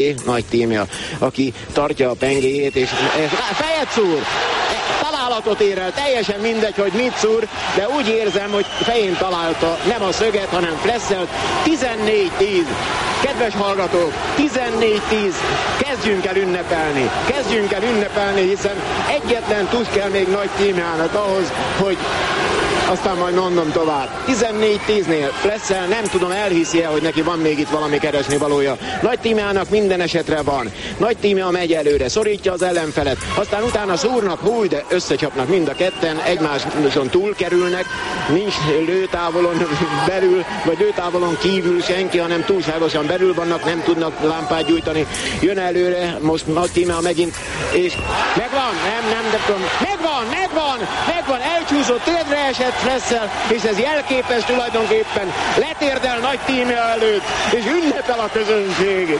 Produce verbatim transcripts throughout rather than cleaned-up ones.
nagy tímja, aki tartja a pengéjét, és fejet szúr! Találatot ér el, teljesen mindegy, hogy mit szúr, de úgy érzem, hogy fején találta nem a szöget, hanem Flesselt. tizennégy tíz. Kedves hallgatók, tizennégy tíz. Kezdjünk el ünnepelni. Kezdjünk el ünnepelni, hiszen egyetlen tus kell még nagy tímjának ahhoz, hogy aztán majd mondom tovább. tizennégy tíznél Flessel, nem tudom, elhiszi-e, hogy neki van még itt valami keresni valója. Nagy tímjának minden esetre van. Nagy tímja megy előre, szorítja az ellenfelet, aztán utána szúrnak, húj, de összecsapnak mind a ketten, egymáson túl kerülnek, nincs lőtávolon belül, vagy lőtávolon kívül senki, hanem túlságosan belül vannak, nem tudnak lámpát gyújtani. Jön előre, most nagy tímja megint, és megvan, nem, nem, nem tudom, megvan, megvan, megvan, elcsúszott, térdre esett Flessel, és ez jelképes tulajdonképpen, letérdel nagy tímja előtt, és ünnepel a közönség.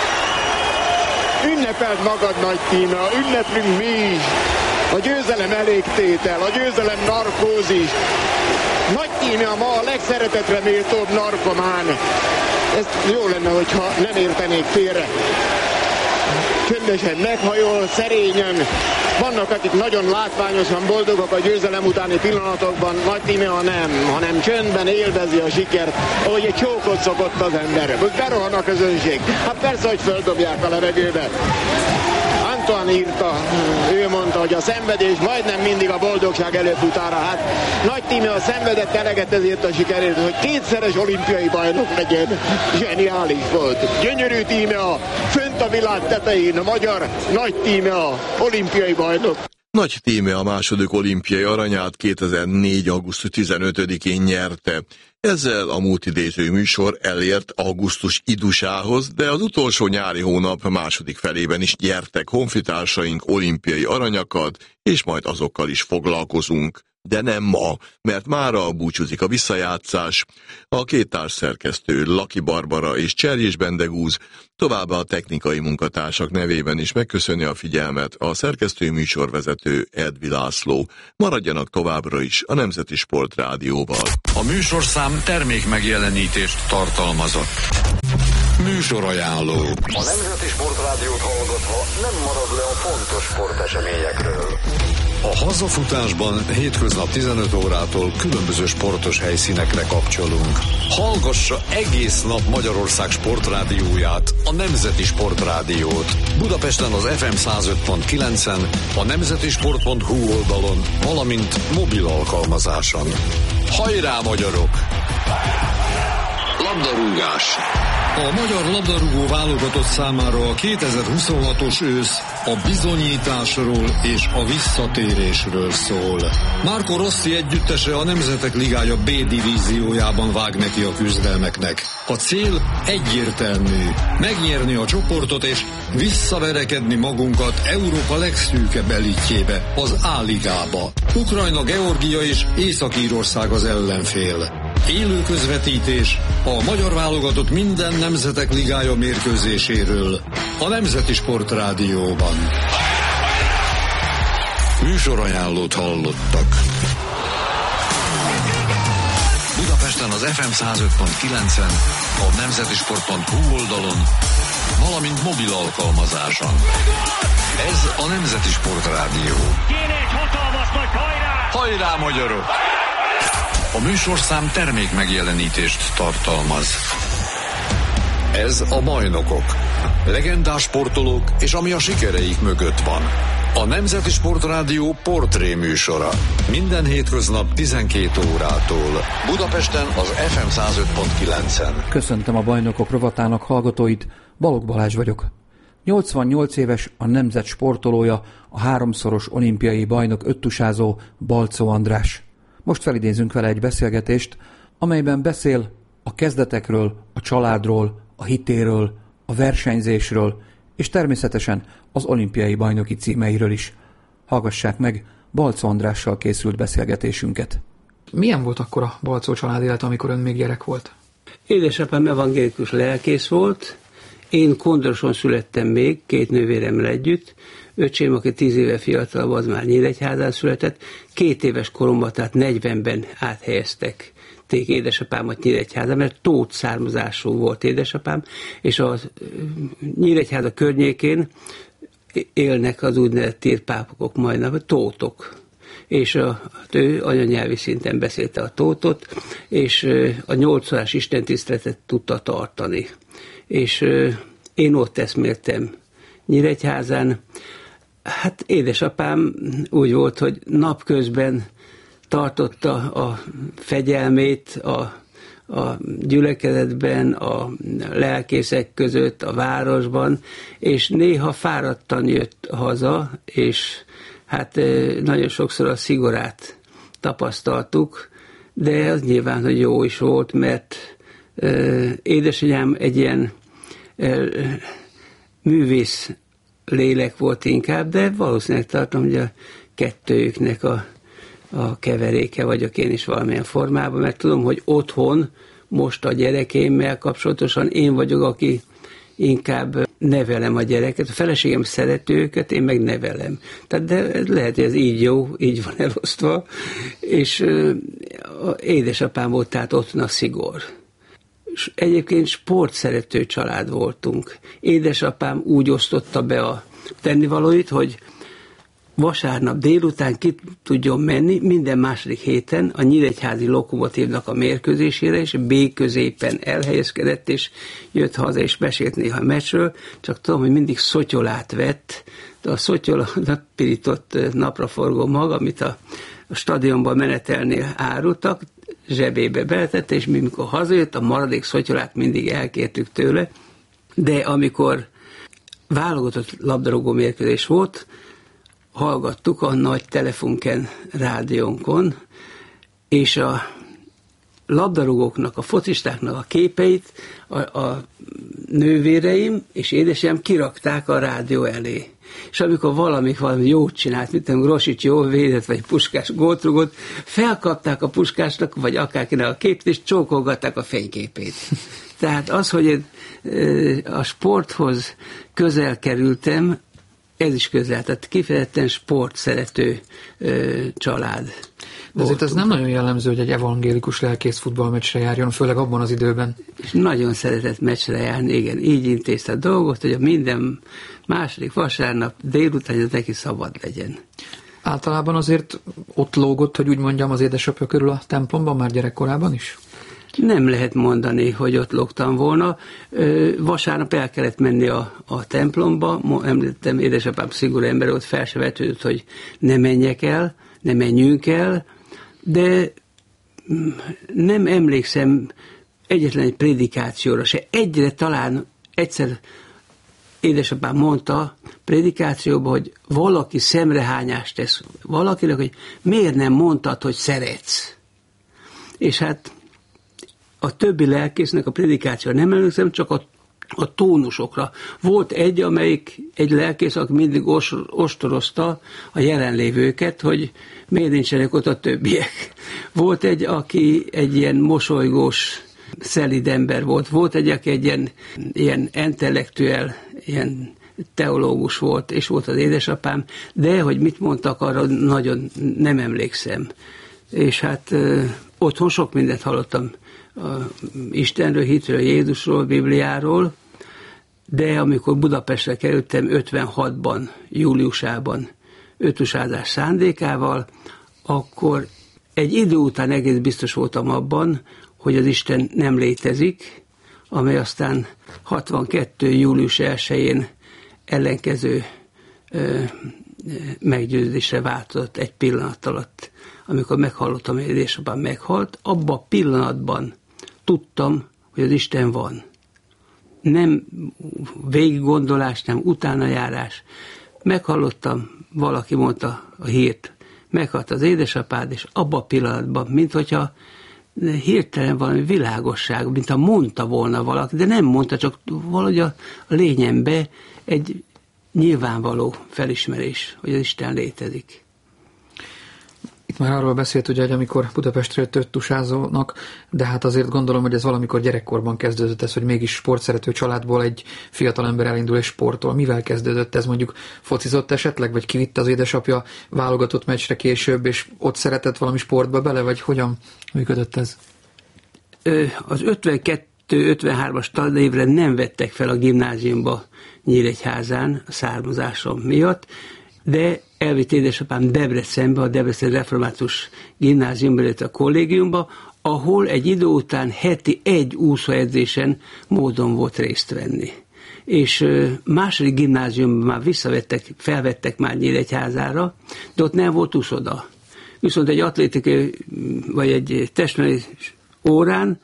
Ünnepeld magad, nagy tímja, ünneplünk mi is. A győzelem elégtétel, a győzelem narkózis. Nagy tímja ma a legszeretetre méltóbb narkomán. Ez jó lenne, hogyha nem értenék félre. Csöndesen meghajol, szerényen. Vannak, akik nagyon látványosan boldogok a győzelem utáni pillanatokban, nagy tímja nem, hanem csöndben élvezi a sikert, ahogy egy csókot szokott az ember. Most berohan a közönség. Hát persze, hogy földobják a levegőbe. Antoine írta, ő mondta, hogy a szenvedés majdnem mindig a boldogság előbb utára. Hát nagy tímja a szenvedett eleget ezért a sikerért, hogy kétszeres olimpiai bajnok legyen. Zseniális volt. Gyönyörű tímja, fönt a világ tetején a magyar nagy tímja, olimpiai bajnok. Nagy tíme a második olimpiai aranyát kétezer-négy. augusztus tizenötödikén nyerte. Ezzel a múlt idéző műsor elért augusztus idusához, de az utolsó nyári hónap második felében is nyertek honfitársaink olimpiai aranyakat, és majd azokkal is foglalkozunk. De nem ma, mert mára búcsúzik a visszajátszás. A két társszerkesztő, Laki Barbara és Cserjés Bendegúz, továbbá a technikai munkatársak nevében is megköszöni a figyelmet a szerkesztő műsorvezető Edvi László. Maradjanak továbbra is a Nemzeti Sport Rádióval. A műsorszám termék megjelenítést tartalmazott. Műsorajánló. A Nemzeti Sport Rádiót hallgatva nem marad le a fontos sporteseményekről. A hazafutásban hétköznap tizenöt órától különböző sportos helyszínekre kapcsolunk. Hallgassa egész nap Magyarország sportrádióját, a Nemzeti Sport Rádiót. Budapesten az ef em száz öt pont kilencen, a nemzetisport pont hu oldalon, valamint mobil alkalmazáson. Hajrá, magyarok! Labdarúgás. A magyar labdarúgó válogatott számára a kétezer-huszonhatos ősz a bizonyításról és a visszatérésről szól. Marco Rossi együttese a Nemzetek Ligája B divíziójában vág neki a küzdelmeknek. A cél egyértelmű: megnyerni a csoportot és visszaverekedni magunkat Európa legszűkebb elitjébe, az A-ligába. Ukrajna, Georgia és Észak-Írország az ellenfél. Élő közvetítés a magyar válogatott minden Nemzetek Ligája mérkőzéséről a Nemzeti Sport Rádióban. Műsorajánlót hallottak. Budapesten az ef em száz öt pont kilencen, a nemzetisport pont hu oldalon, valamint mobil alkalmazáson. Ez a Nemzeti Sport Rádió. Kéne egy hatalmas nagy hajrá! Hajrá, magyarok! A műsorszám termék megjelenítést tartalmaz. Ez a Bajnokok. Legendás sportolók és ami a sikereik mögött van. A Nemzeti Sport Rádió portré műsora. Minden hétköznap tizenkét órától. Budapesten az ef em száz öt pont kilencen. Köszöntöm a Bajnokok rovatának hallgatóit, Balogh Balázs vagyok. nyolcvannyolc éves a nemzet sportolója, a háromszoros olimpiai bajnok öttusázó Balczó András. Most felidézünk vele egy beszélgetést, amelyben beszél a kezdetekről, a családról, a hitéről, a versenyzésről, és természetesen az olimpiai bajnoki címeiről is. Hallgassák meg Balczó Andrással készült beszélgetésünket. Milyen volt akkor a Balczó család élet, amikor ön még gyerek volt? Édesapám evangélikus lelkész volt, én Kondroson születtem még, két nővéremmel együtt, öcsém, aki tíz éve fiatalabb, az már Nyíregyházán született, két éves koromban, tehát negyvenben áthelyeztek vitték édesapámat Nyíregyházra, mert tót származású volt édesapám, és a Nyíregyháza környékén élnek az úgynevezett tirpápokok majdnem, tótok. És a, ő anyanyelvi szinten beszélte a tótot, és a nyolcszorás istentiszteletet tudta tartani. És én ott eszméltem Nyíregyházán. Hát édesapám úgy volt, hogy napközben tartotta a fegyelmét a, a gyülekezetben, a lelkészek között, a városban, és néha fáradtan jött haza, és hát nagyon sokszor a szigorát tapasztaltuk, de az nyilván, hogy jó is volt, mert édesanyám egy ilyen művész lélek volt inkább, de valószínűleg tartom, hogy a kettőjüknek a, a keveréke vagyok én is valamilyen formában, mert tudom, hogy otthon most a gyerekeimmel kapcsolatosan én vagyok, aki inkább nevelem a gyereket. A feleségem szereti őket, én meg nevelem. Tehát de lehet, hogy ez így jó, így van elosztva, és édesapám volt, tehát otthon a szigor. Egyébként sportszerető család voltunk. Édesapám úgy osztotta be a tennivalóit, hogy vasárnap délután ki tudjon menni minden második héten a Nyíregyházi Lokomotívnak a mérkőzésére, és B középen elhelyezkedett, és jött haza, és mesélt néha a meccsről, csak tudom, hogy mindig szotyolát vett, de a szotyola pirított napraforgó mag, amit a, a stadionban menetelnél árultak, zsebébe beletette, és mi, mikor hazajött, a maradék szotyolát mindig elkértük tőle, de amikor válogatott labdarúgó mérkőzés volt, hallgattuk a nagy telefonken, rádiónkon, és a labdarúgóknak, a focistáknak a képeit a, a nővéreim és édesem kirakták a rádió elé. És amikor valamik valami jót csinált, mint a Grosics jól védett, vagy Puskás gólt rugott, felkapták a Puskásnak, vagy akárkinek a képét, és csókolgatták a fényképét. Tehát az, hogy én a sporthoz közel kerültem, ez is közel, tehát kifejezetten sportszerető ö, család. De azért ez nem nagyon jellemző, hogy egy evangélikus lelkész futballmeccsre járjon, főleg abban az időben. És nagyon szeretett meccsre járni, igen, így intézte a dolgot, hogy a minden második vasárnap délután ez neki szabad legyen. Általában azért ott lógott, hogy úgy mondjam, az édesapja körül a templomban már gyerekkorában is? Nem lehet mondani, hogy ott lógtam volna. Vasárnap el kellett menni a, a templomba, említettem, édesapám szigorú ember, ott fel se vetődött, hogy ne menjek el, ne menjünk el, de nem emlékszem egyetlen egy prédikációra se. Egyre talán egyszer édesapám mondta prédikációban, hogy valaki szemrehányást tesz valakinek, hogy miért nem mondtad, hogy szeretsz. És hát a többi lelkésznek a prédikációra nem emlékszem, csak a, a tónusokra. Volt egy, amelyik egy lelkész, aki mindig ostorozta a jelenlévőket, hogy miért nincsenek ott a többiek. Volt egy, aki egy ilyen mosolygós, szelíd ember volt. Volt egy, aki egy ilyen, ilyen intellektuel, ilyen teológus volt, és volt az édesapám, de hogy mit mondtak, arra nagyon nem emlékszem. És hát ö, otthon sok mindent hallottam Istenről, hitről, Jézusról, Bibliáról, de amikor Budapestre kerültem ötvenhatban, júliusában, ötusázás szándékával, akkor egy idő után egész biztos voltam abban, hogy az Isten nem létezik, amely aztán hatvankettő. július elsején ellenkező ö, meggyőzésre változott egy pillanat alatt. Amikor meghallottam, hogy édesapám meghalt, abban a pillanatban tudtam, hogy az Isten van. Nem végiggondolás, nem utánajárás. Meghallottam, valaki mondta a hírt, meghalt az édesapád, és abban a pillanatban, mint hogyha hirtelen valami világosság, mint ha mondta volna valaki, de nem mondta, csak valahogy a lényembe egy nyilvánvaló felismerés, hogy az Isten létezik. Itt már arról beszélt, ugye, hogy amikor Budapestre jött öttusázónak, de hát azért gondolom, hogy ez valamikor gyerekkorban kezdődött ez, hogy mégis sportszerető családból egy fiatal ember elindul és sportol. Mivel kezdődött ez? Mondjuk focizott esetleg, vagy kivitt az édesapja válogatott meccsre később, és ott szeretett valami sportba bele, vagy hogyan működött ez? az ötvenkettő ötvenhármas tanévre nem vettek fel a gimnáziumba Nyíregyházán a származásom miatt, de elvitt édesapám Debrecenbe, a Debrecen Református Gimnáziumba, illetve a kollégiumba, ahol egy idő után heti egy úszóedzésen módon volt részt venni. És második gimnáziumban már visszavettek, felvettek már Nyíregyházára, de ott nem volt úszoda. Viszont egy atlétikai, vagy egy testnevelés órán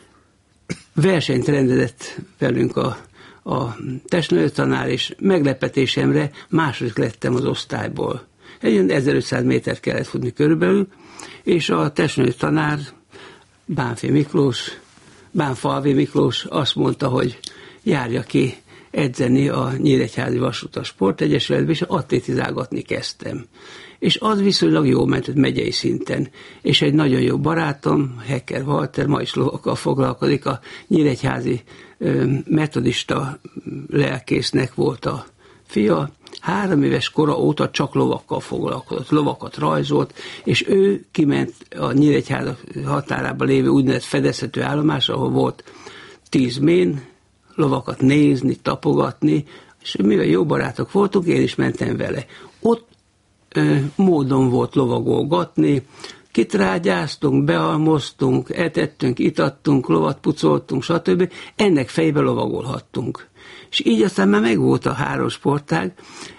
versenyt rendezett velünk a, a testnevelő tanár, és meglepetésemre második lettem az osztályból. Egy ezerötszáz métert kellett futni körülbelül, és a testnevelő tanár, Bánfi Miklós, Bánfalvi Miklós azt mondta, hogy járja ki edzeni a Nyíregyházi Vasútas Sportegyesületbe, és atlétizálgatni kezdtem. És az viszonylag jól ment megyei szinten. És egy nagyon jó barátom, Hecker Walter, ma is lovakkal foglalkozik, a nyíregyházi ö, metodista lelkésznek volt a fia. Három éves kora óta csak lovakkal foglalkozott, lovakat rajzolt, és ő kiment a Nyíregyház határában lévő úgynevezett fedezhető állomásra, ahol volt tíz mén, lovakat nézni, tapogatni, és mivel jó barátok voltunk, én is mentem vele. Ott ö, módon volt lovagolgatni, kitrágyáztunk, bealmoztunk, etettünk, itattunk, lovat pucoltunk, stb. Ennek fejbe lovagolhattunk. És így aztán már megvolt a három sportág,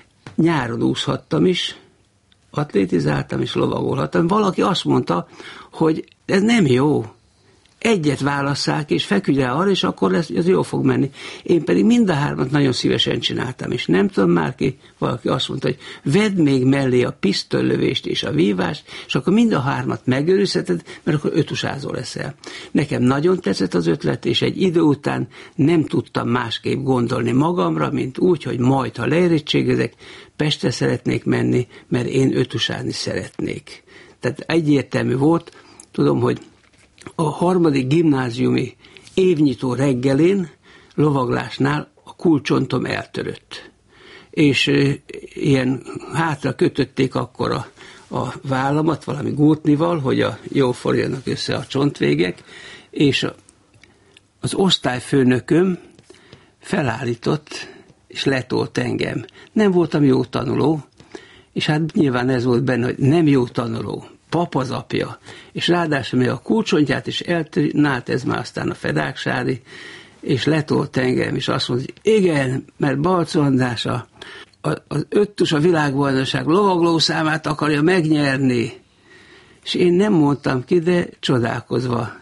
nyáron úszhattam is, atlétizáltam és lovagolhattam. Valaki azt mondta, hogy ez nem jó. Egyet válasszák, és feküdj rá arra, és akkor ez, ez jól fog menni. Én pedig mind a hármat nagyon szívesen csináltam, és nem tudom már ki, valaki azt mondta, hogy vedd még mellé a pisztolylövést és a vívást, és akkor mind a hármat megőrizheted, mert akkor ötusázó leszel. Nekem nagyon tetszett az ötlet, és egy idő után nem tudtam másképp gondolni magamra, mint úgy, hogy majd, ha leérettségezek, Pestre szeretnék menni, mert én ötusázni szeretnék. Tehát egyértelmű volt, tudom, hogy a harmadik gimnáziumi évnyitó reggelén lovaglásnál a kulcsontom eltörött. És e, ilyen hátra kötötték akkor a, a vállamat valami gurtnival, hogy a jól forjanak össze a csontvégek, és a, az osztályfőnököm felállított és letolt engem. Nem voltam jó tanuló, és hát nyilván ez volt benne, hogy nem jó tanuló, pap az apja, és ráadásul még a kulcsontját is eltűnált, ez már aztán a Fedáksári, és letolt engem, és azt mondta, hogy igen, mert Balczó András a, az öttus a világbajnokság lovagló számát akarja megnyerni. És én nem mondtam ki, de csodálkozva,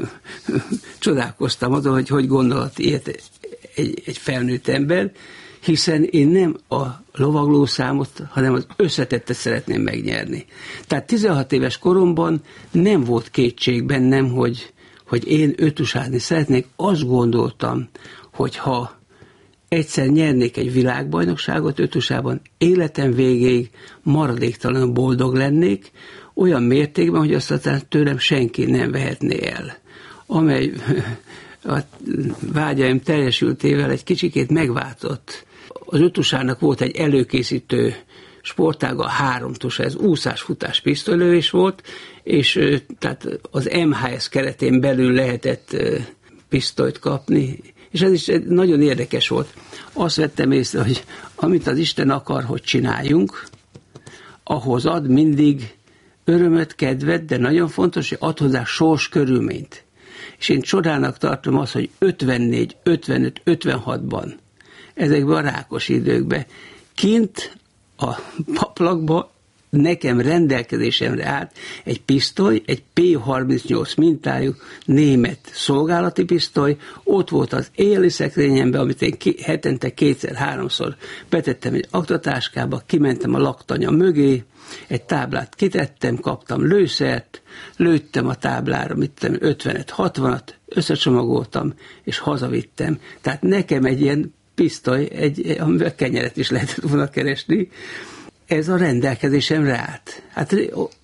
csodálkoztam azon, hogy hogy gondolhat ilyet egy, egy felnőtt ember, hiszen én nem a lovagló számot, hanem az összetettet szeretném megnyerni. Tehát tizenhat éves koromban nem volt kétség bennem, hogy, hogy én ötusázni szeretnék. Azt gondoltam, hogy ha egyszer nyernék egy világbajnokságot ötusában, életem végéig maradéktalanul boldog lennék, olyan mértékben, hogy azt aztán tőlem senki nem vehetné el. Amely a vágyaim teljesültével egy kicsikét megváltott. Az ötusának volt egy előkészítő sportága, a háromtusa, ez úszás, futás, pisztolylövés volt, és tehát az em há es keretén belül lehetett pisztolyt kapni, és ez is nagyon érdekes volt. Azt vettem észre, hogy amit az Isten akar, hogy csináljunk, ahhoz ad mindig örömöt, kedvet, de nagyon fontos, hogy ad hozzá sors körülményt. És én csodának tartom azt, hogy ötvennégy, ötvenöt, ötvenhatban, ezekben a rákos időkben, kint a paplakba nekem rendelkezésemre állt egy pisztoly, egy pé harmincnyolc mintájú német szolgálati pisztoly, ott volt az éjjeli szekrényemben, amit én ki, hetente kétszer-háromszor betettem egy aktatáskába, kimentem a laktanya mögé, egy táblát kitettem, kaptam lőszert, lőttem a táblára, mittem ötvenet, hatvanat, összecsomagoltam, és hazavittem. Tehát nekem egy ilyen pisztoly, egy, amivel kenyeret is lehetett volna keresni, ez a rendelkezésemre állt. Hát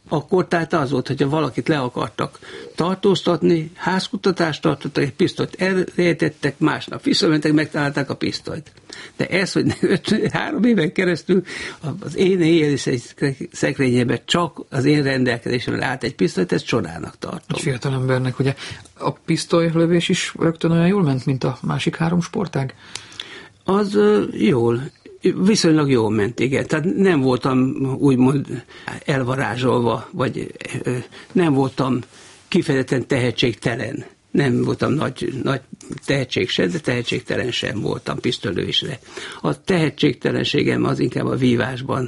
Akkor tehát az volt, hogyha valakit le akartak tartóztatni, házkutatást tartottak, egy pisztolyt elrejtettek, másnap visszamentek, megtalálták a pisztolyt. De ez, hogy öt, három éven keresztül az én éjjeli szekrényében csak az én rendelkezésemre állt egy pisztolyt, ezt csodának tartom. Egy fiatal embernek, ugye a pisztolylövés is rögtön olyan jól ment, mint a másik három sportág? Az jól, viszonylag jól ment, igen. Tehát nem voltam úgymond elvarázsolva, vagy nem voltam kifejezetten tehetségtelen. Nem voltam nagy, nagy tehetség sem, de tehetségtelen sem voltam pisztolylövésre. A tehetségtelenségem az inkább a vívásban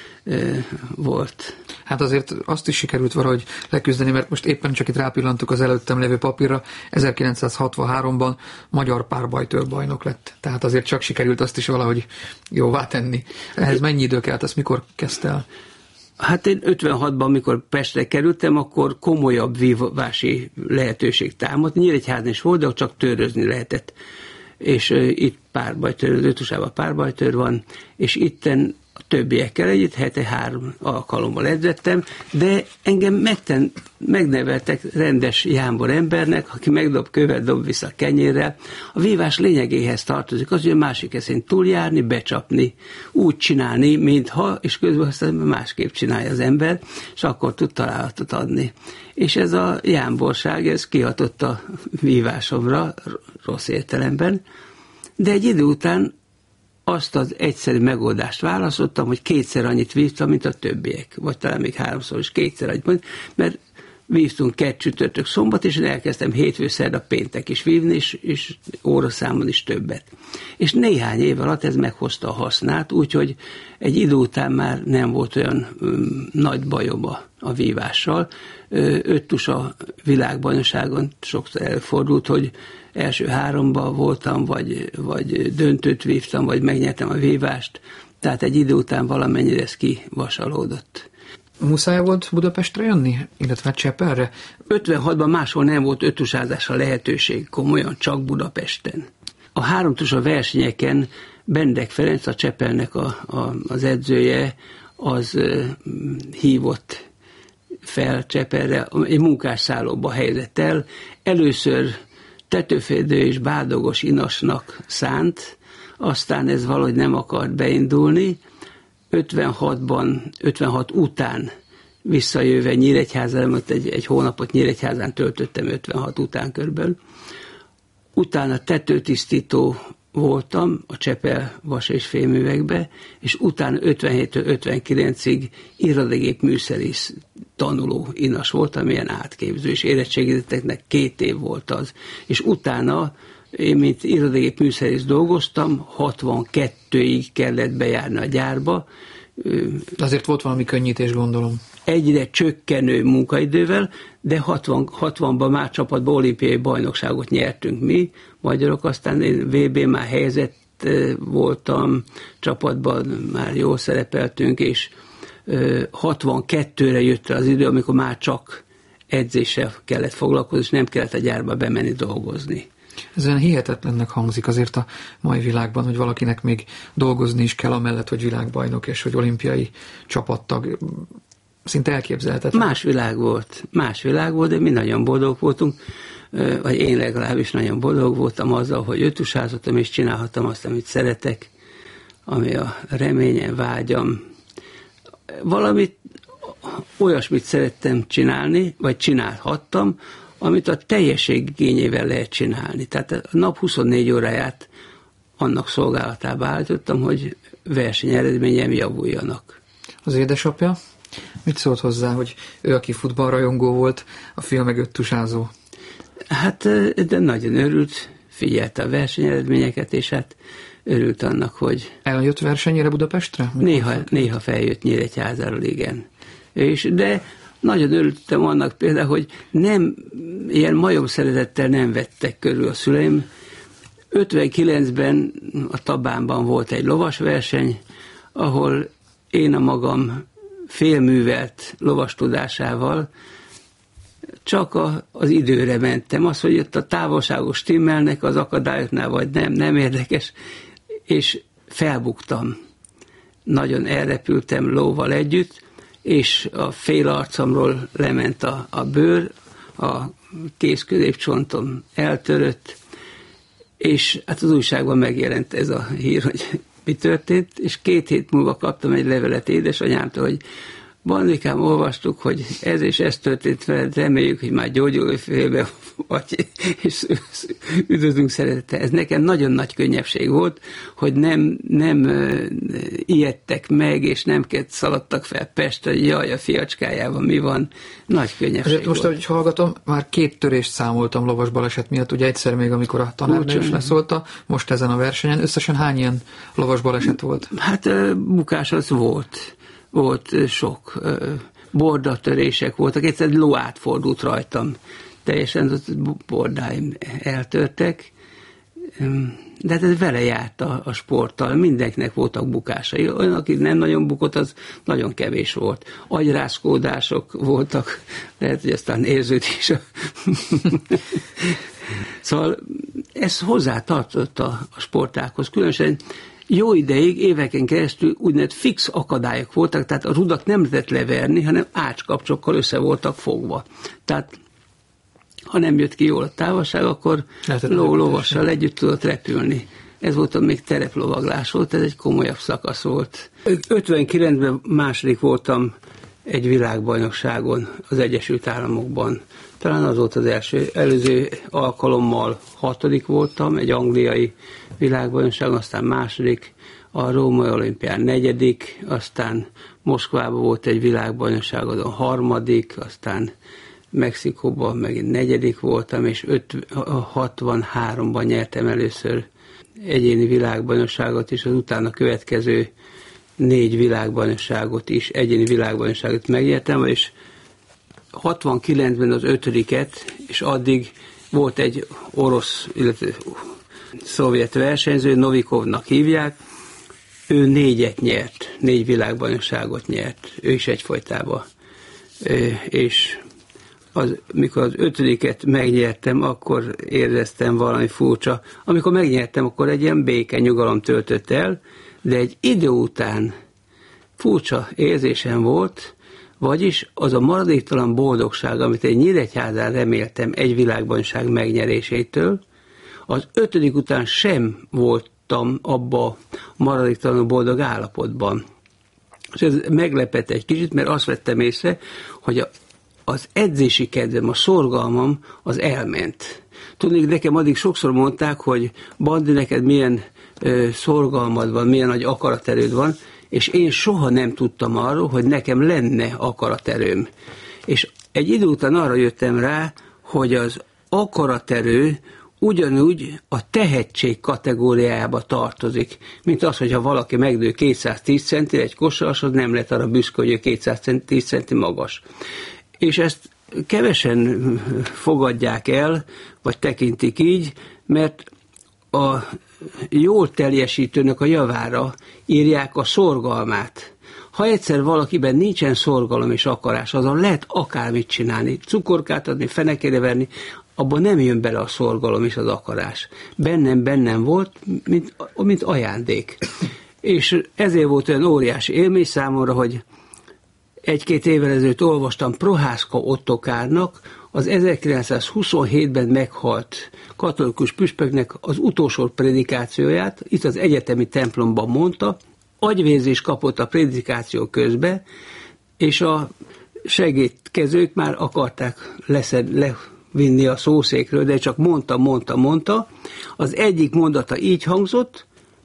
volt. Hát azért azt is sikerült valahogy leküzdeni, mert most éppen csak itt rápillantuk az előttem lévő papírra, ezerkilencszázhatvanháromban magyar párbajtőr bajnok lett. Tehát azért csak sikerült azt is valahogy jóvá tenni. Ehhez mennyi idő kellett, azt mikor kezdte el? Hát én ötvenhatban, amikor Pestre kerültem, akkor komolyabb vívási lehetőség támadt. Nyíregyházan is volt, de csak törözni lehetett. És uh, itt párbajtőr, Ötusában párbajtőr van, és itten a többiekkel együtt hete három alkalommal edzettem, de engem megten, megneveltek rendes jámbor embernek, aki megdob követ, dob vissza kenyérrel. A vívás lényegéhez tartozik az, hogy a másik eszén túljárni, becsapni, úgy csinálni, mintha, és közben aztán másképp csinálja az ember, és akkor tud találatot adni. És ez a jámborság, ez kihatott a vívásomra, rossz értelemben, de egy idő után azt az egyszerű megoldást választottam, hogy kétszer annyit vívtam, mint a többiek. Vagy talán még háromszor is kétszer annyit, mert vívtunk kett, csütörtök, szombat, és én elkezdtem hétfő, szerda, péntek is vívni, és, és óraszámon is többet. És néhány év alatt ez meghozta a hasznát, úgyhogy egy idő után már nem volt olyan um, nagy bajom a, a vívással. Öttusa világbajnokságon sokszor előfordult, hogy első háromban voltam, vagy, vagy döntőt vívtam, vagy megnyertem a vívást, tehát egy idő után valamennyire ez kivasalódott. Muszáj volt Budapestre jönni, illetve Csepelre? ötvenhatban máshol nem volt öttusázásra lehetőség, komolyan, csak Budapesten. A háromtusa versenyeken Bendek Ferenc, a Csepelnek a, a, az edzője, az uh, hívott fel Csepelre, egy munkásszállóba helyezett el. Először tetőfédő és bádogos inasnak szánt, aztán ez valahogy nem akart beindulni. ötvenhatban, ötvenhat után visszajöve Nyíregyházán, egy, egy hónapot Nyíregyházán töltöttem ötvenhat után körülbelül. Utána tetőtisztító voltam a Csepel vas- és fémművekbe, és utána ötvenhéttől ötvenkilencig irodagép műszerész tanuló inas voltam, ilyen átképző, és érettségizottaknak két év volt az. És utána én, mint irodagép műszerész dolgoztam, hatvankettőig kellett bejárni a gyárba. Azért volt valami könnyítés, gondolom. Egyre csökkenő munkaidővel, de hatvan, hatvanban már csapatban olimpiai bajnokságot nyertünk mi, magyarok, aztán én vé bé már helyezett voltam, csapatban már jól szerepeltünk, és hatvankettőre jött az idő, amikor már csak edzéssel kellett foglalkozni, és nem kellett a gyárba bemenni dolgozni. Ez olyan hihetetlennek hangzik azért a mai világban, hogy valakinek még dolgozni is kell amellett, hogy világbajnok és hogy olimpiai csapattag. Szinte elképzelhetetlen. Más világ volt, más világ volt, de mi nagyon boldog voltunk, vagy én legalábbis nagyon boldog voltam azzal, hogy öttusázottam és csinálhattam azt, amit szeretek, ami a reményem, vágyam. Valamit, olyasmit szerettem csinálni, vagy csinálhattam, amit a teljesség igényével lehet csinálni. Tehát a nap huszonnégy óráját annak szolgálatába állítottam, hogy versenyeredményem javuljanak. Az édesapja mit szólt hozzá, hogy ő, aki futballrajongó volt, a fia meg öttusázó? Hát, de nagyon örült, figyelte a versenyeredményeket, és hát örült annak, hogy... Eljött versenyére Budapestre? Néha, néha feljött Nyíregyházáról, igen. És, de nagyon örültem annak például, hogy nem, ilyen majom szeretettel nem vettek körül a szüleim. ötvenkilencben a Tabánban volt egy lovasverseny, ahol én a magam félművelt lovas tudásával csak a, az időre mentem. Az, hogy ott a távolságos stimmelnek az akadályoknál, vagy nem, nem érdekes, és felbuktam. Nagyon elrepültem lóval együtt, és a fél arcomról lement a, a bőr, a kéz-középcsontom eltörött, és hát az újságban megjelent ez a hír, hogy mi történt, és két hét múlva kaptam egy levelet édesanyámtól, hogy Bandikám, olvastuk, hogy ez és ez történt veled, reméljük, hogy már gyógyuló félbe vagy, és üdvözlünk szeretettel. Ez nekem nagyon nagy könnyebbség volt, hogy nem, nem uh, ijedtek meg, és nem szaladtak fel Pestre, hogy jaj, a fiacskájában mi van. Nagy könnyebbség Ezért most, volt. ahogy hallgatom, már két törést számoltam lovas baleset miatt, ugye egyszer még, amikor a tanárnő is leszólta, most ezen a versenyen. Összesen hány ilyen lovas baleset volt? Hát uh, bukás az volt. Volt sok bordatörések voltak, egyszer ló átfordult rajtam, teljesen az bordáim eltörtek, de hát ez vele járt a, a sporttal, mindenkinek voltak bukásai, olyan, aki nem nagyon bukott, az nagyon kevés volt. Agyrázkódások voltak, lehet, hogy aztán érződés. Szóval ez hozzá tartott a, a sportákhoz, különösen jó ideig, éveken keresztül úgynevezett fix akadályok voltak, tehát a rudat nem lehetett leverni, hanem ácskapcsokkal össze voltak fogva. Tehát ha nem jött ki jól a távolság, akkor ló, lovassal együtt tudott repülni. Ez volt, még tereplovaglás volt, ez egy komolyabb szakasz volt. ötvenkilencben második voltam egy világbajnokságon az Egyesült Államokban. Talán az volt az első. Előző alkalommal hatodik voltam, egy angliai világbajnokságon, aztán második, a római olimpián negyedik, aztán Moszkvában volt egy világbajnokságon a harmadik, aztán Mexikóban megint negyedik voltam, és hatvanháromban nyertem először egyéni világbajnokságot, és az utána következő négy világbajnokságot is, egyéni világbajnokságot megnyertem, és hatvankilencben az ötödiket, és addig volt egy orosz, illetve szovjet versenyző, Novikovnak hívják, ő négyet nyert, négy világbajnokságot nyert, ő is egyfolytában. És az, mikor az ötödiket megnyertem, akkor éreztem valami furcsa. Amikor megnyertem, akkor egy ilyen béke, nyugalom töltött el, de egy idő után furcsa érzésem volt, vagyis az a maradéktalan boldogság, amit egy Nyíregyházán reméltem egy világbajnokság megnyerésétől, az ötödik után sem voltam abba maradéktalanul boldog állapotban. És ez meglepett egy kicsit, mert azt vettem észre, hogy a, az edzési kedvem, a szorgalmam az elment. Tudnék, nekem addig sokszor mondták, hogy Bandi, neked milyen ö, szorgalmad van, milyen nagy akaraterőd van, és én soha nem tudtam arról, hogy nekem lenne akaraterőm. És egy idő után arra jöttem rá, hogy az akaraterő ugyanúgy a tehetség kategóriájába tartozik, mint az, hogyha valaki megdő kétszáztíz centi, egy kosaras, az nem lehet arra büszke, hogy ő kétszáztíz centi magas. És ezt kevesen fogadják el, vagy tekintik így, mert a jól teljesítőnek a javára írják a szorgalmát. Ha egyszer valakiben nincsen szorgalom és akarás, azon lehet akármit csinálni, cukorkát adni, fenekére verni, abban nem jön bele a szorgalom és az akarás. Bennem, bennem volt, mint, mint ajándék. És ezért volt olyan óriási élmény számomra, hogy egy-két évvel ezelőtt olvastam Prohászka Ottokárnak az ezerkilencszázhuszonhétben meghalt katolikus püspöknek az utolsó prédikációját, itt az egyetemi templomban mondta, agyvérzés kapott a prédikáció közben, és a segédkezők már akarták leszed, levinni a szószékről, de csak mondta, mondta, mondta. Az egyik mondata így hangzott,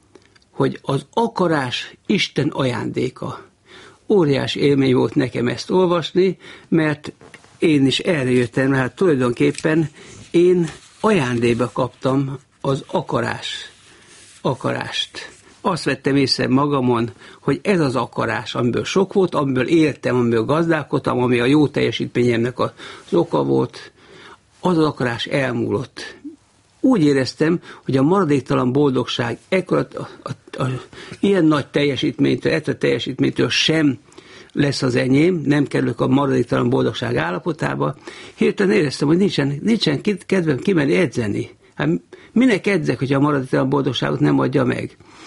hogy az akarás Isten ajándéka. Óriási élmény volt nekem ezt olvasni, mert én is erre jöttem, hát tulajdonképpen én ajándékba kaptam az akarás, akarást. Azt vettem észre magamon, hogy ez az akarás, amiből sok volt, amiből éltem, amiből gazdálkodtam, ami a jó teljesítményemnek az oka volt, az az akarás elmúlott. Úgy éreztem, hogy a maradéktalan boldogság ekkor a, a, a, ilyen nagy teljesítménytől, ettől a teljesítménytől sem lesz az enyém, nem kerülök a maradéktalan boldogság állapotába. Hirtelen éreztem, hogy nincsen, nincsen kedvem kimenni edzeni. Hát minek edzek, hogyha a maradéktalan boldogságot nem adja meg?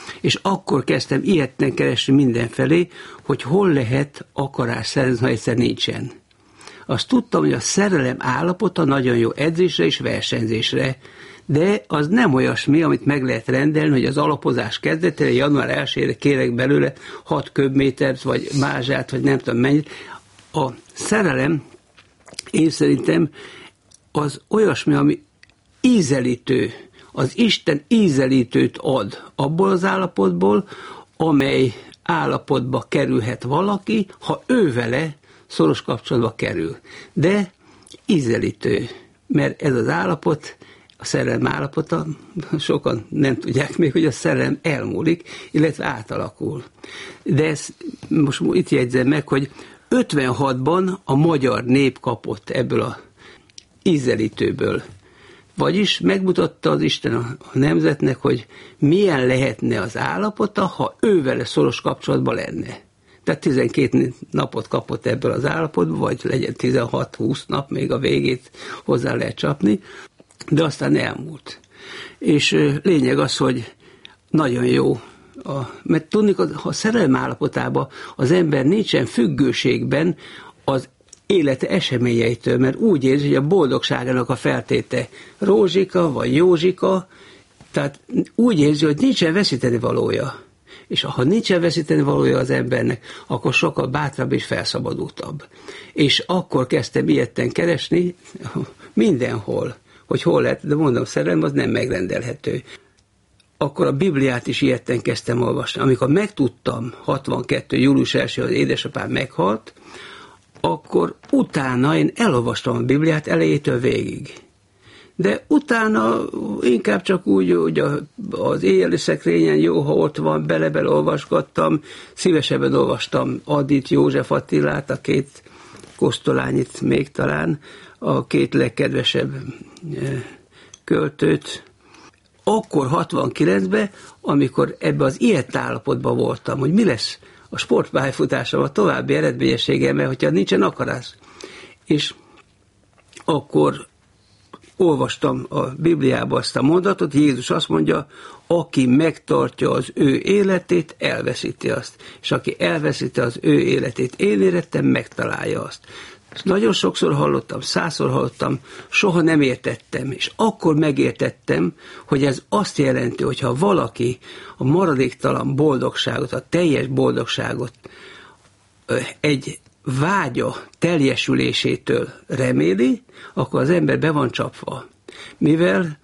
És akkor kezdtem ilyetten keresni mindenfelé, hogy hol lehet akarás szerezni, ha egyszer nincsen. Azt tudtam, hogy a szerelem állapota nagyon jó edzésre és versenyzésre, de az nem olyasmi, amit meg lehet rendelni, hogy az alapozás kezdetére, január elsejére kérek belőle hat köbmétert, vagy mázsát, vagy nem tudom mennyit. A szerelem, én szerintem, az olyasmi, ami ízelítő, az Isten ízelítőt ad abból az állapotból, amely állapotba kerülhet valaki, ha ő vele szoros kapcsolatba kerül. De ízelítő, mert ez az állapot, a szerelem állapota, sokan nem tudják még, hogy a szerelem elmúlik, illetve átalakul. De ezt most itt jegyzem meg, hogy ötvenhatban a magyar nép kapott ebből a ízelítőből. Vagyis megmutatta az Isten a nemzetnek, hogy milyen lehetne az állapota, ha ő vele szoros kapcsolatban lenne. Tehát tizenkét napot kapott ebből az állapotból, vagy legyen tizenhat-húsz nap, még a végét hozzá lehet csapni, de aztán elmúlt. És lényeg az, hogy nagyon jó, a, mert tudni, ha a szerelem állapotában az ember nincsen függőségben az élete eseményeitől, mert úgy érzi, hogy a boldogságának a feltéte Rózsika vagy Józsika, tehát úgy érzi, hogy nincsen veszíteni valója. És ha nincsen veszíteni valója az embernek, akkor sokkal bátrabb és felszabadultabb. És akkor kezdtem ilyetten keresni mindenhol, hogy hol lehet, de mondom, szerelem az nem megrendelhető. Akkor a Bibliát is ilyetten kezdtem olvasni. Amikor megtudtam, hatvankettő július elsején, hogy édesapám meghalt, akkor utána én elolvastam a Bibliát elejétől végig. De utána inkább csak úgy, hogy az éjjeli szekrényen jó, ha ott van, bele-bele olvasgattam, szívesebben olvastam Adit, József Attilát, a két Kosztolányit még talán, a két legkedvesebb költőt. Akkor hatvankilencben, amikor ebbe az ilyet állapotban voltam, hogy mi lesz a sportpályafutásom, a további eredményességemmel, hogyha nincsen akarás. És akkor olvastam a Bibliába azt a mondatot, Jézus azt mondja, aki megtartja az ő életét, elveszíti azt. És aki elveszíti az ő életét, én érettem, megtalálja azt. Ezt nagyon sokszor hallottam, százszor hallottam, soha nem értettem, és akkor megértettem, hogy ez azt jelenti, hogyha valaki a maradéktalan boldogságot, a teljes boldogságot egy vágya teljesülésétől reméli, akkor az ember be van csapva. Mivel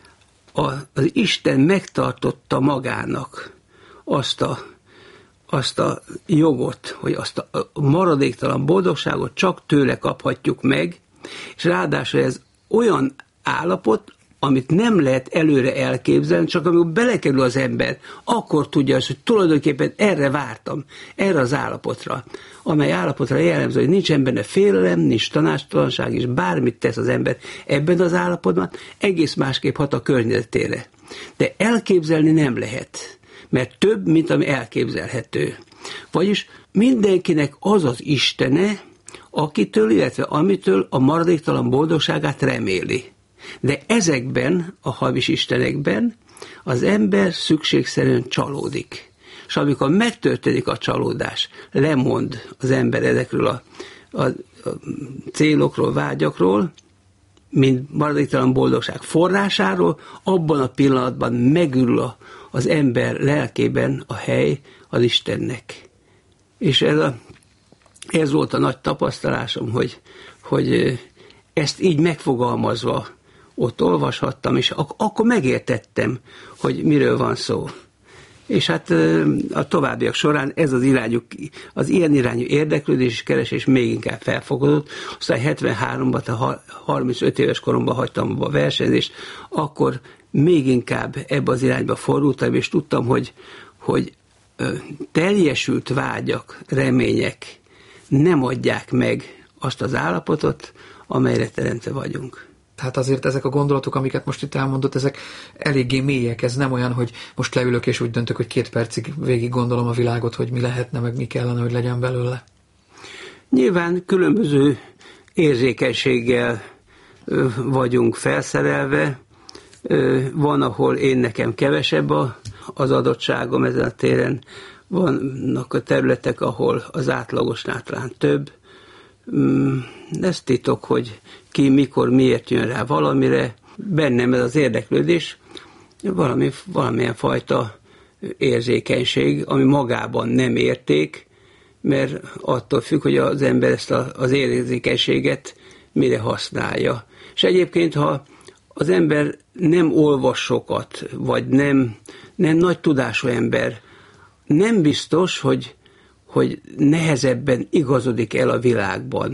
a, az Isten megtartotta magának azt a, azt a jogot, hogy azt a maradéktalan boldogságot csak tőle kaphatjuk meg, és ráadásul ez olyan állapot, amit nem lehet előre elképzelni, csak amikor belekerül az ember, akkor tudja azt, hogy tulajdonképpen erre vártam, erre az állapotra, amely állapotra jellemző, hogy nincsen benne félelem, nincs tanácstalanság, és bármit tesz az ember ebben az állapotban, egész másképp hat a környezetére. De elképzelni nem lehet, mert több, mint ami elképzelhető. Vagyis mindenkinek az az istene, akitől, illetve amitől a maradéktalan boldogságát reméli. De ezekben, a hamis istenekben az ember szükségszerűen csalódik. És amikor megtörténik a csalódás, lemond az ember ezekről a, a, a célokról, vágyakról, mint maradéktalan boldogság forrásáról, abban a pillanatban megürül a, az ember lelkében a hely az Istennek. És ez, a, ez volt a nagy tapasztalásom, hogy, hogy ezt így megfogalmazva ott olvashattam, és ak- akkor megértettem, hogy miről van szó. És hát a továbbiak során ez az irányú, az ilyen irányú érdeklődés és keresés még inkább felfogadott. Aztán hetvenháromban, harmincöt éves koromban hagytam a versenyzést, akkor még inkább ebbe az irányba fordultam, és tudtam, hogy, hogy teljesült vágyak, remények nem adják meg azt az állapotot, amelyre teremtve vagyunk. Tehát azért ezek a gondolatok, amiket most itt elmondott, ezek eléggé mélyek. Ez nem olyan, hogy most leülök és úgy döntök, hogy két percig végig gondolom a világot, hogy mi lehetne, meg mi kellene, hogy legyen belőle. Nyilván különböző érzékenységgel vagyunk felszerelve. Van, ahol én nekem kevesebb a, az adottságom ezen a téren. Vannak a területek, ahol az átlagosnál talán több. Ez titok, hogy ki, mikor, miért jön rá valamire. Bennem ez az érdeklődés, valami, valamilyen fajta érzékenység, ami magában nem érték, mert attól függ, hogy az ember ezt a, az érzékenységet mire használja. És egyébként, ha az ember nem olvas sokat, vagy nem, nem nagy tudású ember, nem biztos, hogy, hogy nehezebben igazodik el a világban.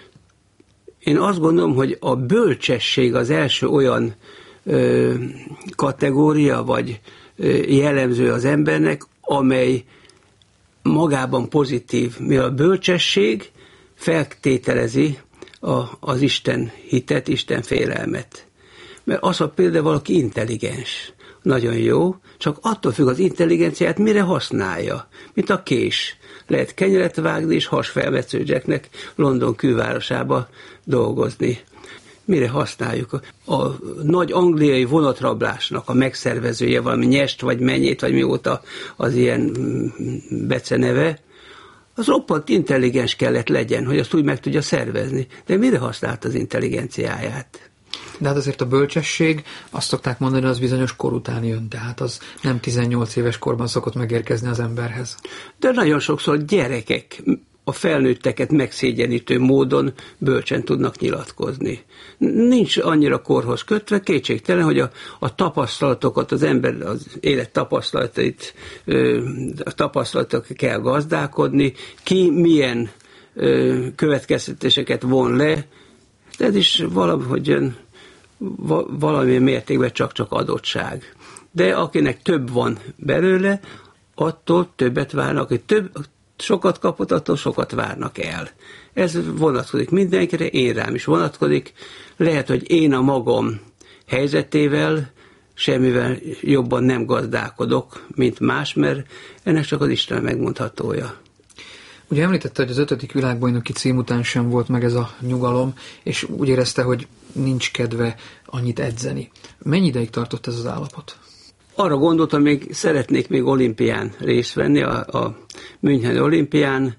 Én azt gondolom, hogy a bölcsesség az első olyan ö, kategória, vagy ö, jellemző az embernek, amely magában pozitív, mivel a bölcsesség feltételezi a, az Isten hitet, Isten félelmet. Mert az, ha például valaki intelligens, nagyon jó, csak attól függ az intelligenciát, mire használja, mint a kés. Lehet kenyeret vágni és hasfelmetsződzseknek London külvárosába dolgozni. Mire használjuk? A, a nagy angliai vonatrablásnak a megszervezője, valami Nyest vagy Mennyét, vagy mióta az ilyen beceneve, az roppant intelligens kellett legyen, hogy azt úgy meg tudja szervezni. De mire használt az intelligenciáját? De hát azért a bölcsesség, azt szokták mondani, az bizonyos kor után jön, tehát az nem tizennyolc éves korban szokott megérkezni az emberhez. De nagyon sokszor gyerekek a felnőtteket megszégyenítő módon bölcsen tudnak nyilatkozni. Nincs annyira korhoz kötve, kétségtelen, hogy a, a tapasztalatokat, az ember az élet tapasztalatait, a tapasztalatok kell gazdálkodni, ki milyen ö, következtetéseket von le, de ez is valahogyan valamilyen mértékben csak-csak adottság. De akinek több van belőle, attól többet várnak, aki több, sokat kapott, attól sokat várnak el. Ez vonatkozik mindenkire, én rám is vonatkozik. Lehet, hogy én a magam helyzetével semmivel jobban nem gazdálkodok, mint más, mert ennek csak az Isten megmondhatója. Ugye említette, hogy az ötödik világbajnoki cím után sem volt meg ez a nyugalom, és úgy érezte, hogy nincs kedve annyit edzeni. Mennyi ideig tartott ez az állapot? Arra gondoltam, még szeretnék még olimpián részt venni, a, a Müncheni olimpián,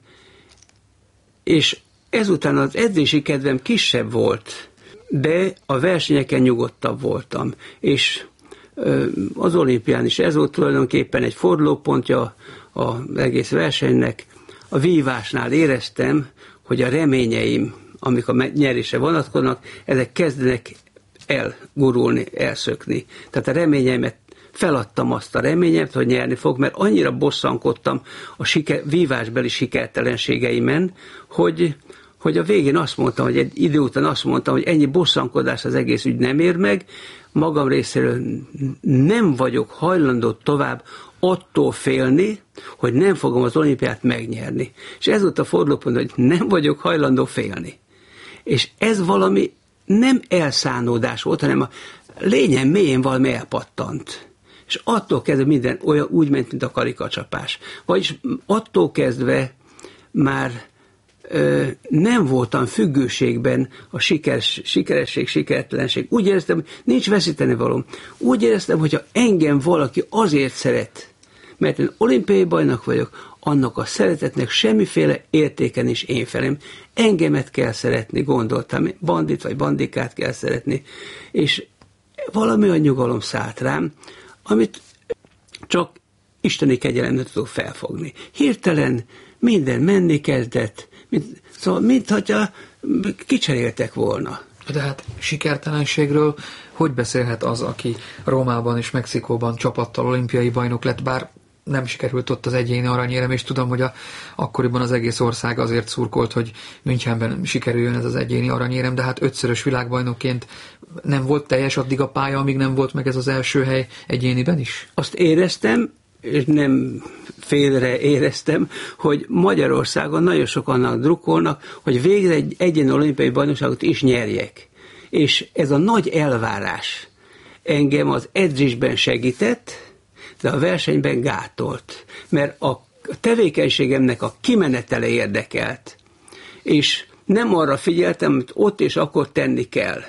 és ezután az edzési kedvem kisebb volt, de a versenyeken nyugodtabb voltam, és az olimpián is ez volt tulajdonképpen egy fordulópontja az egész versenynek. A vívásnál éreztem, hogy a reményeim, amik a nyerésre vonatkoznak, ezek kezdenek elgurulni, elszökni. Tehát a reményeimet feladtam azt a reményemet, hogy nyerni fog, mert annyira bosszankodtam a siker, vívásbeli sikertelenségeimen, hogy, hogy a végén azt mondtam, hogy egy idő után azt mondtam, hogy ennyi bosszankodás az egész ügy nem ér meg, magam részéről nem vagyok hajlandó tovább attól félni, hogy nem fogom az olimpiát megnyerni. És ez volt a fordulópont, hogy nem vagyok hajlandó félni. És ez valami nem elszánódás volt, hanem a lényen mélyén valami elpattant. És attól kezdve minden olyan úgy ment, mint a karikacsapás. Vagyis attól kezdve már ö, nem voltam függőségben a sikeres, sikeresség, sikertelenség. Úgy éreztem, hogy nincs veszíteni valóm. Úgy éreztem, hogyha engem valaki azért szeret, mert én olimpiai bajnok vagyok, annak a szeretetnek semmiféle értéke nincs én felém. Engemet kell szeretni, gondoltam, bandit vagy bandikát kell szeretni. És valami olyan nyugalom szállt rám, amit csak isteni kegyelemnek tudok felfogni. Hirtelen minden menni kezdett, mint, szóval mintha kicseréltek volna. De hát sikertelenségről hogy beszélhet az, aki Rómában és Mexikóban csapattal olimpiai bajnok lett, bár nem sikerült ott az egyéni aranyérem, és tudom, hogy a, akkoriban az egész ország azért szurkolt, hogy Münchenben sikerüljön ez az egyéni aranyérem, de hát ötszörös világbajnokként nem volt teljes addig a pálya, amíg nem volt meg ez az első hely egyéniben is? Azt éreztem, és nem félre éreztem, hogy Magyarországon nagyon sokan drukkolnak, hogy végre egy egyéni olimpiai bajnokságot is nyerjek. És ez a nagy elvárás engem az edzésben segített, de a versenyben gátolt. Mert a tevékenységemnek a kimenetele érdekelt. És nem arra figyeltem, amit ott és akkor tenni kell. És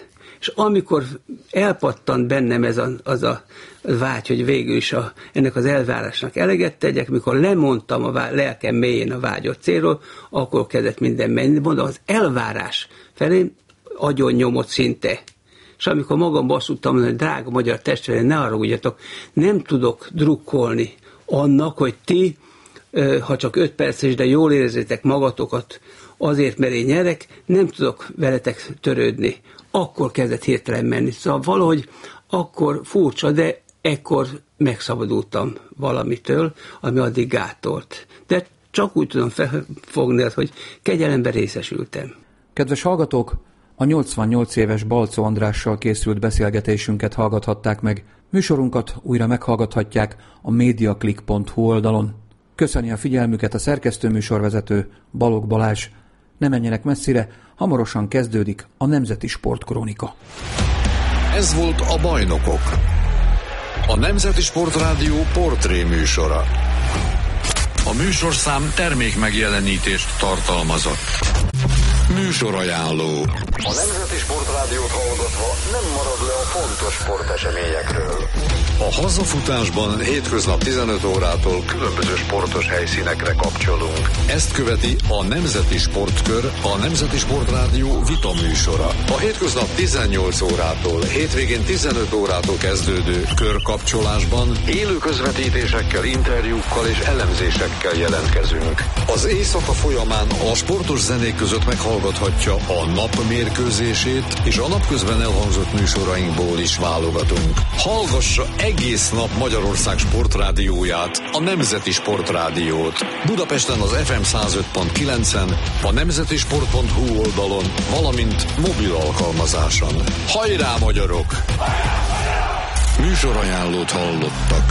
És amikor elpattant bennem ez a, az a vágy, hogy végül is a, ennek az elvárásnak eleget tegyek, mikor lemondtam a vágy, lelkem mélyén a vágyott célról, akkor kezdett minden menni. Mondom, az elvárás felé agyon nyomott szinte. És amikor magamban azt tudtam mondani, hogy drága magyar testvérem, ne haragudjatok, nem tudok drukkolni annak, hogy ti, ha csak öt perces, de jól érezzétek magatokat azért, mert én nyerek, nem tudok veletek törődni. Akkor kezdett hirtelen menni. Szóval valahogy akkor furcsa, de ekkor megszabadultam valamitől, ami addig gátolt. De csak úgy tudom felfogni, hogy kegyelemben részesültem. Kedves hallgatók, a nyolcvannyolc éves Balczó Andrással készült beszélgetésünket hallgathatták meg. Műsorunkat újra meghallgathatják a mediaclick pont hu oldalon. Köszöni a figyelmüket a szerkesztő műsorvezető Balogh Balázs. Ne menjenek messzire, hamarosan kezdődik a Nemzeti Sportkrónika. Ez volt a Bajnokok, a Nemzeti Sportrádió portré műsora. A műsorszám termékmegjelenítést tartalmazott. Műsorajánló. A Nemzeti Sportrádiót hallgatva nem marad le a fontos sporteseményekről. A hazafutásban hétköznap tizenöt órától különböző sportos helyszínekre kapcsolunk. Ezt követi a Nemzeti Sportkör, a Nemzeti Sportrádió vita műsora. A hétköznap tizennyolc órától, hétvégén tizenöt órától kezdődő körkapcsolásban élő közvetítésekkel, interjúkkal és elemzésekkel jelentkezünk. Az éjszaka folyamán a sportos zenék között meghallgathatja a nap mérkőzését, és a napközben elhangzott műsorainkból is válogatunk. Hallgassa egész nap Magyarország sportrádióját, a Nemzeti Sportrádiót. Budapesten az ef em száz öt pont kilencen, a nemzetisport pont hu oldalon, valamint mobil alkalmazáson. Hajrá, magyarok! Műsorajánlót hallottak.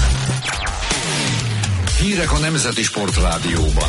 Hírek a Nemzeti Sportrádióban.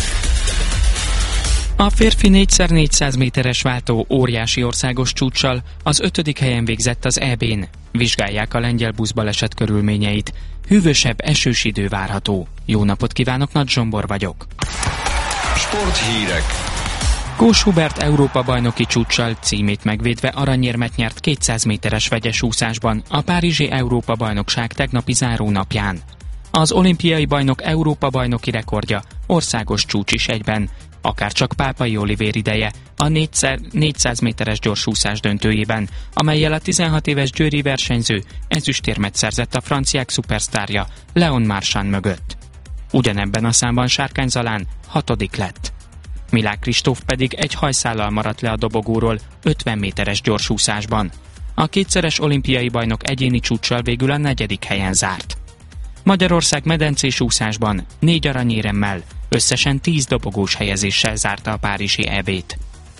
A férfi négy szer négyszáz méteres váltó óriási országos csúccsal az ötödik helyen végzett az é bén. Vizsgálják a lengyel buszbaleset körülményeit. Hűvösebb, esős idő várható. Jó napot kívánok, Nagy Zsombor vagyok. Sporthírek. Kós Hubert Európa-bajnoki csúccsal címét megvédve aranyérmet nyert kétszáz méteres vegyes úszásban a párizsi Európa-bajnokság tegnapi zárónapján. Az olimpiai bajnok Európa-bajnoki rekordja országos csúcs is egyben, akárcsak Pápai Olivér ideje a négyszáz méteres gyorsúszás döntőjében, amellyel a tizenhat éves győri versenyző ezüstérmet szerzett a franciák szupersztárja Leon Marchand mögött. Ugyanebben a számban Sárkány Zalán hatodik lett. Milák Kristóf pedig egy hajszállal maradt le a dobogóról ötven méteres gyorsúszásban. A kétszeres olimpiai bajnok egyéni csúccsal végül a negyedik helyen zárt. Magyarország medencés úszásban négy aranyéremmel, összesen tíz dobogós helyezéssel zárta a párizsi é bét.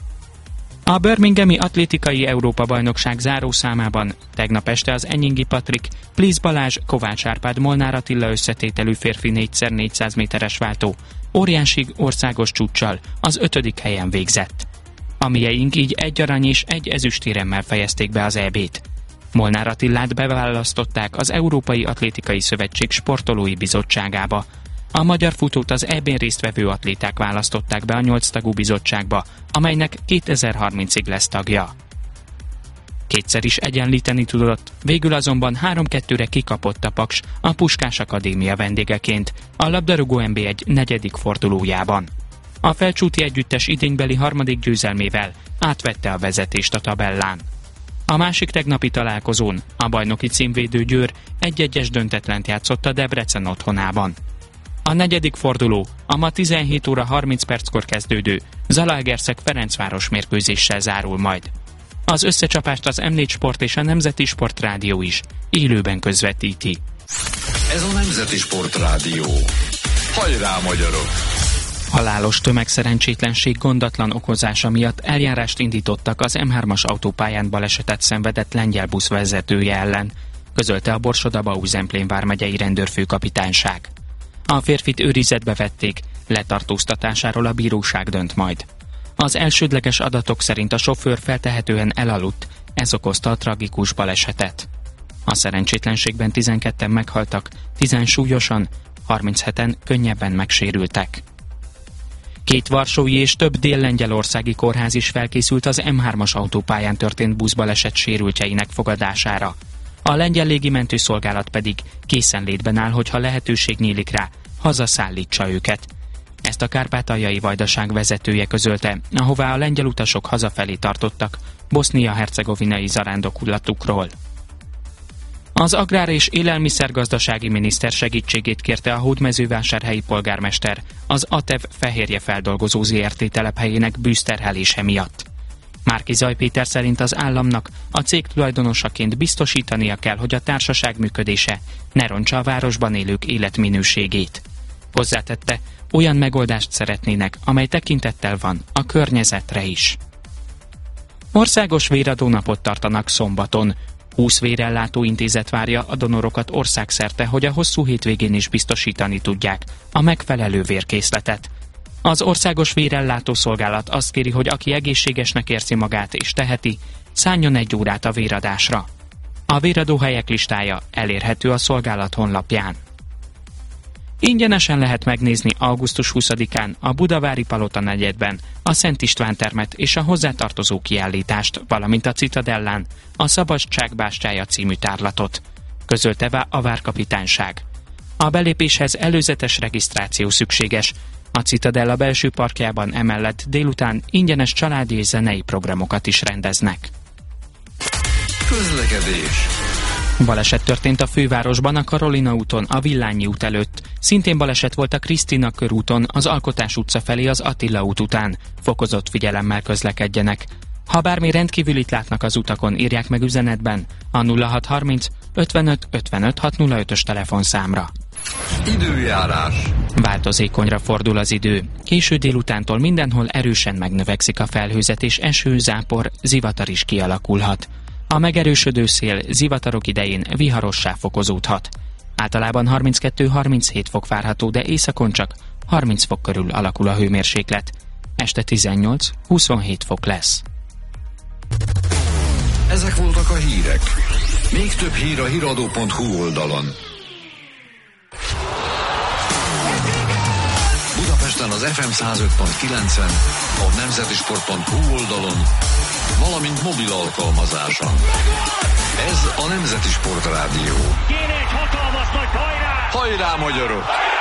A birminghami atlétikai Európa-bajnokság zárószámában tegnap este az Enyingi Patrik, Plisz Balázs, Kovács Árpád, Molnár Attila összetételű férfi négy szer négyszáz méteres váltó óriási országos csúccsal az ötödik helyen végzett. A mieink így egy arany és egy ezüstéremmel fejezték be az é bét. Molnár Attilát beválasztották az Európai Atlétikai Szövetség sportolói bizottságába. A magyar futót az é bén résztvevő atléták választották be a nyolc tagú bizottságba, amelynek kétezer-harmincig lesz tagja. Kétszer is egyenlíteni tudott, végül azonban három kettőre kikapott a Paks a Puskás Akadémia vendégeként a labdarúgó en bé egy negyedik fordulójában. A Felcsúti együttes idénybeli harmadik győzelmével átvette a vezetést a tabellán. A másik tegnapi találkozón a bajnoki címvédő Győr egy-egyes döntetlent játszott a Debrecen otthonában. A negyedik forduló a ma tizenhét óra harminc perckor kezdődő Zalaegerszeg Ferencváros mérkőzéssel zárul majd. Az összecsapást az em négy Sport és a Nemzeti Sportrádió is élőben közvetíti. Ez a Nemzeti Sportrádió. Hajrá, magyarok! Halálos tömegszerencsétlenség gondatlan okozása miatt eljárást indítottak az em hármas autópályán balesetet szenvedett lengyel busz vezetője ellen, közölte a Borsod-Abaúj-Zemplén vármegyei rendőrfőkapitányság. A férfit őrizetbe vették, letartóztatásáról a bíróság dönt majd. Az elsődleges adatok szerint a sofőr feltehetően elaludt, ez okozta a tragikus balesetet. A szerencsétlenségben tizenketten meghaltak, tízen súlyosan, harmincheten könnyebben megsérültek. Két varsói és több dél-lengyelországi kórház is felkészült az em hármas autópályán történt buszbaleset sérültjeinek fogadására. A lengyel légimentőszolgálat pedig készenlétben áll, hogyha lehetőség nyílik rá, hazaszállítsa őket. Ezt a kárpátaljai vajdaság vezetője közölte, ahová a lengyel utasok hazafelé tartottak bosznia-hercegovinai zarándoklatukról. Az agrár- és élelmiszergazdasági miniszter segítségét kérte a hódmezővásárhelyi polgármester az á té e vé fehérje feldolgozó zé er té telephelyének bűzterhelése miatt. Márki-Zay Péter szerint az államnak a cég tulajdonosaként biztosítania kell, hogy a társaság működése ne rontsa a városban élők életminőségét. Hozzátette, olyan megoldást szeretnének, amely tekintettel van a környezetre is. Országos véradó napot tartanak szombaton. húsz vérellátó intézet várja a donorokat országszerte, hogy a hosszú hétvégén is biztosítani tudják a megfelelő vérkészletet. Az Országos Vérellátó Szolgálat azt kéri, hogy aki egészségesnek érzi magát és teheti, szálljon egy órát a véradásra. A véradóhelyek listája elérhető a szolgálat honlapján. Ingyenesen lehet megnézni augusztus huszadikán a Budavári Palota negyedben a Szent István termet és a hozzátartozó kiállítást, valamint a Citadellán a Szabadság bástyája című tárlatot, közölte a várkapitányság. A belépéshez előzetes regisztráció szükséges. A Citadella belső parkjában emellett délután ingyenes családi és zenei programokat is rendeznek. Közlekedés. Baleset történt a fővárosban, a Karolina úton, a Villányi út előtt. Szintén baleset volt a Krisztina körúton, az Alkotás utca felé az Attila út után. Fokozott figyelemmel közlekedjenek. Ha bármi rendkívülit látnak az utakon, írják meg üzenetben a nulla hat harminc ötvenöt ötvenöt hatszázötös telefonszámra. Időjárás. Változékonyra fordul az idő. Késő délutántól mindenhol erősen megnövekszik a felhőzet, és eső, zápor, zivatar is kialakulhat. A megerősödő szél zivatarok idején viharossá fokozódhat. Általában harminckettő harminchét fok várható, de északon csak harminc fok körül alakul a hőmérséklet. Este tizennyolc huszonhét fok lesz. Ezek voltak a hírek. Még több hír a híradó pont hu oldalon. Budapesten az ef em száz öt pont kilencen, a nemzetisport pont hu oldalon, valamint mobil alkalmazáson. Ez a Nemzeti Sport Rádió. Kéne egy hatalmas nagy hajrá! Hajrá, magyarok!